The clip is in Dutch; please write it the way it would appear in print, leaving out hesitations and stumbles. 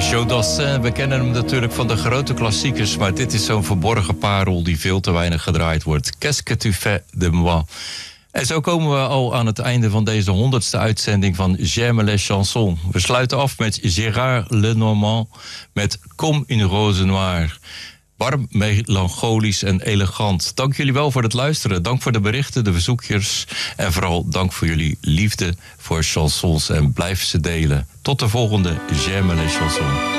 Joe Dassin, we kennen hem natuurlijk van de grote klassiekers, maar dit is zo'n verborgen parel die veel te weinig gedraaid wordt. Qu'est-ce que tu fais de moi? En zo komen we al aan het einde van deze 100ste uitzending van J'aime les chansons. We sluiten af met Gérard Lenormand met Comme une rose noire. Warm, melancholisch en elegant. Dank jullie wel voor het luisteren. Dank voor de berichten, de verzoekjes. En vooral dank voor jullie liefde voor chansons. En blijf ze delen. Tot de volgende J'aime les chansons.